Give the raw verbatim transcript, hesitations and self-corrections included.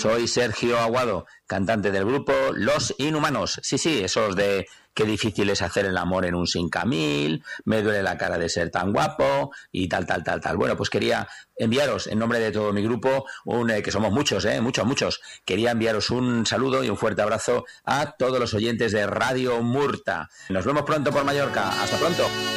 Soy Sergio Aguado, cantante del grupo Los Inhumanos. Sí, sí, esos de qué difícil es hacer el amor en un Cinca Mil, me duele la cara de ser tan guapo y tal, tal, tal, tal. Bueno, pues quería enviaros en nombre de todo mi grupo, un, eh, que somos muchos, eh, muchos, muchos, quería enviaros un saludo y un fuerte abrazo a todos los oyentes de Radio Murta. Nos vemos pronto por Mallorca. Hasta pronto.